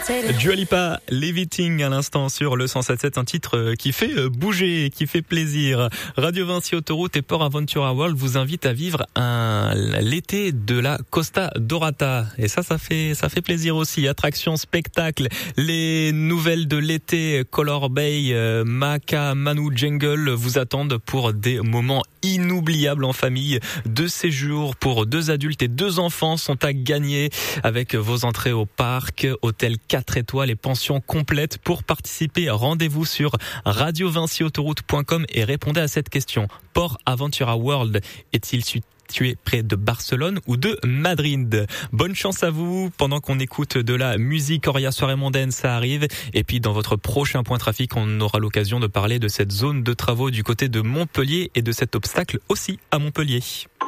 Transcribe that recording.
Dua Lipa, Levitating à l'instant sur le 107.7, un titre qui fait bouger, qui fait plaisir. Radio Vinci Autoroute et Port Aventura World vous invitent à vivre l'été de la Costa Dorata. Et ça fait plaisir aussi. Attractions, spectacles, les nouvelles de l'été, Color Bay, Maka, Manu Jungle vous attendent pour des moments inoubliables en famille. 2 séjours pour 2 adultes et 2 enfants sont à gagner avec vos entrées au parc, hôtel 4 étoiles et pension complète. Pour participer, rendez-vous sur radiovinciautoroute.com et répondez à cette question. Port Aventura World est-il situé près de Barcelone ou de Madrid? Bonne chance à vous pendant qu'on écoute de la musique. Oria Soirée Mondaine, ça arrive. Et puis dans votre prochain point trafic, on aura l'occasion de parler de cette zone de travaux du côté de Montpellier et de cet obstacle aussi à Montpellier.